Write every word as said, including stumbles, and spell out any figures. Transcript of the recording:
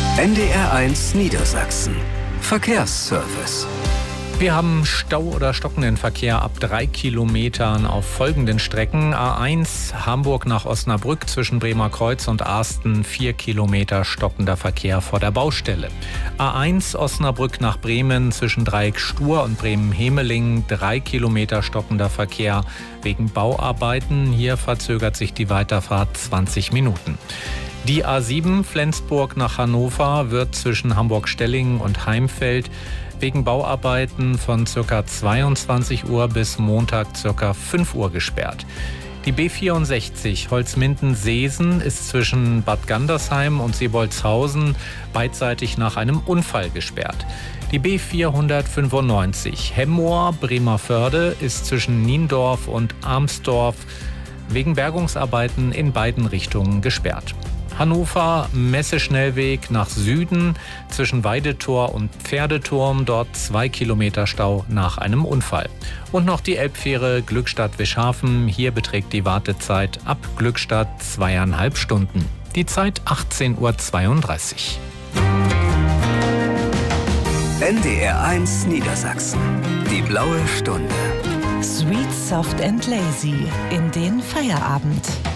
N D R eins Niedersachsen. Verkehrsservice. Wir haben Stau oder stockenden Verkehr ab drei Kilometern auf folgenden Strecken. A eins Hamburg nach Osnabrück zwischen Bremer Kreuz und Asten, vier Kilometer stockender Verkehr vor der Baustelle. A eins Osnabrück nach Bremen zwischen Dreieck Stur und Bremen-Hemeling, drei Kilometer stockender Verkehr wegen Bauarbeiten. Hier verzögert sich die Weiterfahrt zwanzig Minuten. Die A sieben Flensburg nach Hannover wird zwischen Hamburg-Stellingen und Heimfeld wegen Bauarbeiten von ca. zweiundzwanzig Uhr bis Montag ca. fünf Uhr gesperrt. Die B vierundsechzig Holzminden-Seesen ist zwischen Bad Gandersheim und Sebolzhausen beidseitig nach einem Unfall gesperrt. Die B vierhundertfünfundneunzig Hemmoor-Bremervörde ist zwischen Niendorf und Armsdorf wegen Bergungsarbeiten in beiden Richtungen gesperrt. Hannover Messeschnellweg nach Süden zwischen Weidetor und Pferdeturm, dort zwei Kilometer Stau nach einem Unfall. Und noch die Elbfähre Glückstadt-Wischhafen, hier beträgt die Wartezeit ab Glückstadt zweieinhalb Stunden. Die Zeit achtzehn Uhr zweiunddreißig. N D R eins Niedersachsen. Die blaue Stunde. Sweet, soft and lazy in den Feierabend.